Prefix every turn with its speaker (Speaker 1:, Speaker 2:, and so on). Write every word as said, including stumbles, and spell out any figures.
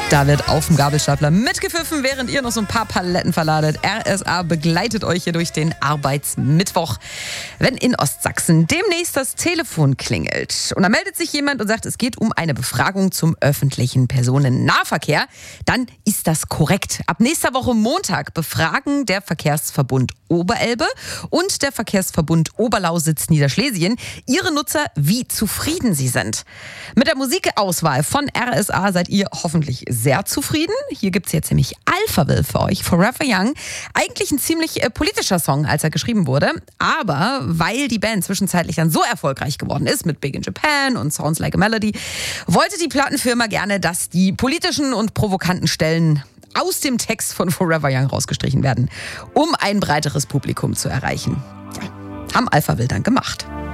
Speaker 1: Da wird auf dem Gabelstapler mitgepfiffen, während ihr noch so ein paar Paletten verladet. R S A begleitet euch hier durch den Arbeitsmittwoch. Wenn in Ostsachsen demnächst das Telefon klingelt und da meldet sich jemand und sagt, es geht um eine Befragung zum öffentlichen Personennahverkehr, dann ist das korrekt. Ab nächster Woche Montag befragen der Verkehrsverbund Oberelbe und der Verkehrsverbund Oberlausitz-Niederschlesien ihre Nutzer, wie zufrieden sie sind. Mit der Musikauswahl von R S A seid ihr hoffentlich sehr zufrieden. Hier gibt es jetzt nämlich Alphaville für euch, Forever Young. Eigentlich ein ziemlich äh, politischer Song, als er geschrieben wurde. Aber weil die Band zwischenzeitlich dann so erfolgreich geworden ist mit Big in Japan und Sounds Like a Melody, wollte die Plattenfirma gerne, dass die politischen und provokanten Stellen aus dem Text von Forever Young rausgestrichen werden, um ein breiteres Publikum zu erreichen. Ja, haben Alphaville dann gemacht.